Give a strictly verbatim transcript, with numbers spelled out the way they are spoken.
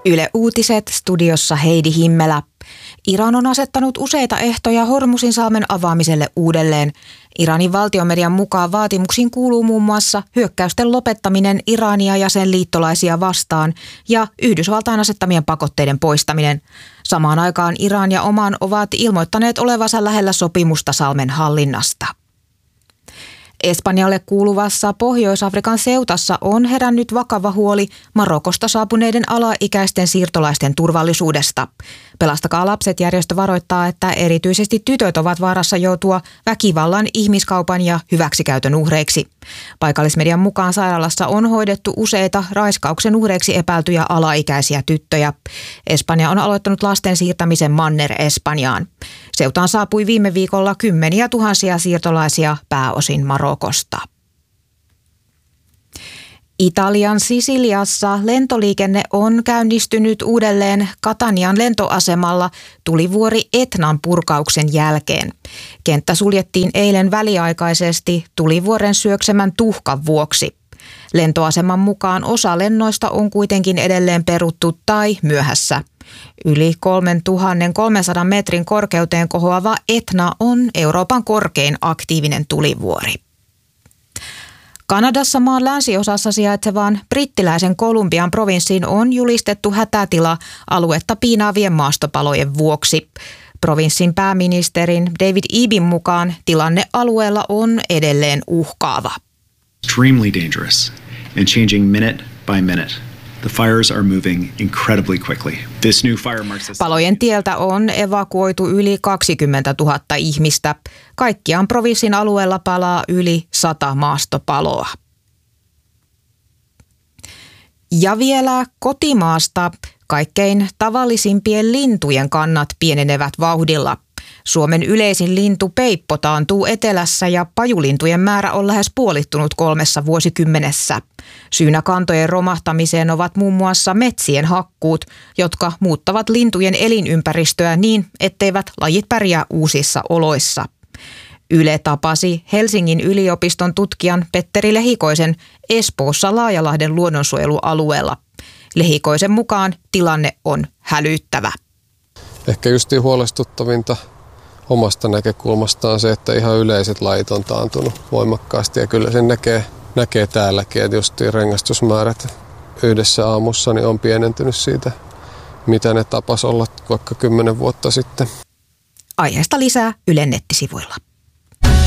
Yle Uutiset, studiossa Heidi Himmelä. Iran on asettanut useita ehtoja Hormuzinsalmen avaamiselle uudelleen. Iranin valtiomedian mukaan vaatimuksiin kuuluu muun muassa hyökkäysten lopettaminen Irania ja sen liittolaisia vastaan ja Yhdysvaltain asettamien pakotteiden poistaminen. Samaan aikaan Iran ja Oman ovat ilmoittaneet olevansa lähellä sopimusta salmen hallinnasta. Espanjalle kuuluvassa Pohjois-Afrikan Seutassa on herännyt vakava huoli Marokosta saapuneiden alaikäisten siirtolaisten turvallisuudesta. Pelastakaa lapset -järjestö varoittaa, että erityisesti tytöt ovat vaarassa joutua väkivallan, ihmiskaupan ja hyväksikäytön uhreiksi. Paikallismedian mukaan sairaalassa on hoidettu useita raiskauksen uhreiksi epäiltyjä alaikäisiä tyttöjä. Espanja on aloittanut lasten siirtämisen Manner-Espanjaan. Seutaan saapui viime viikolla kymmeniä tuhansia siirtolaisia pääosin Marokosta. Italian Sisiliassa lentoliikenne on käynnistynyt uudelleen Catanian lentoasemalla tulivuori Etnan purkauksen jälkeen. Kenttä suljettiin eilen väliaikaisesti tulivuoren syöksemän tuhkan vuoksi. Lentoaseman mukaan osa lennoista on kuitenkin edelleen peruttu tai myöhässä. Yli kolmetuhattakolmesataa metrin korkeuteen kohoava Etna on Euroopan korkein aktiivinen tulivuori. Kanadassa maan länsiosassa sijaitsevaan brittiläisen Kolumbian provinssiin on julistettu hätätila aluetta piinaavien maastopalojen vuoksi. Provinssin pääministerin David Ebin mukaan tilanne alueella on edelleen uhkaava. Extremely dangerous and changing minute by minute. The fires are moving incredibly quickly. This new fire marks the... Palojen tieltä on evakuoitu yli kaksikymmentätuhatta ihmistä. Kaikkiaan provinssin alueella palaa yli sata maastopaloa. Ja vielä kotimaasta kaikkein tavallisimpien lintujen kannat pienenevät vauhdilla. Suomen yleisin lintu peippo taantuu etelässä ja pajulintujen määrä on lähes puolittunut kolmessa vuosikymmenessä. Syynä kantojen romahtamiseen ovat muun muassa metsien hakkuut, jotka muuttavat lintujen elinympäristöä niin, etteivät lajit pärjää uusissa oloissa. Yle tapasi Helsingin yliopiston tutkijan Petteri Lehikoisen Espoossa Laajalahden luonnonsuojelualueella. Lehikoisen mukaan tilanne on hälyttävä. Ehkä justiin huolestuttavinta omasta näkökulmastaan se, että ihan yleiset lajit on taantunut voimakkaasti ja kyllä sen näkee, näkee täälläkin, että justiin rengastusmäärät yhdessä aamussa niin on pienentynyt siitä, mitä ne tapas olla vaikka kymmenen vuotta sitten. Aiheesta lisää Ylen nettisivuilla.